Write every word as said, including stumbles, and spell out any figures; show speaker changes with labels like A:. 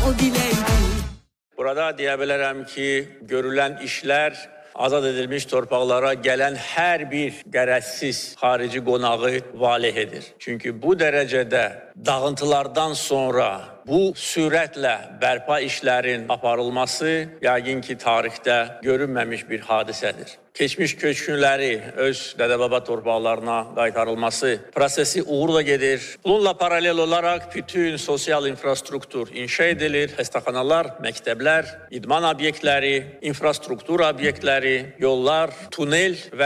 A: o dileydi.
B: Burada deyə bilərəm ki, görülən işlər azad edilmiş torpaqlara gələn hər bir qərəzsiz xarici qonağı valeh edir. Çünki bu dərəcədə dağıntılardan sonra bu sürətlə bərpa işlərin aparılması yəqin ki, tarixdə görünməmiş bir hadisədir. Keçmiş köçkünləri öz dədə-baba torpaqlarına qaytarılması prosesi uğurla gedir. Bununla paralel olaraq bütün sosial infrastruktur inşa edilir. Xəstəxanalar, məktəblər, idman obyektləri, infrastruktur obyektləri, yollar, tunel və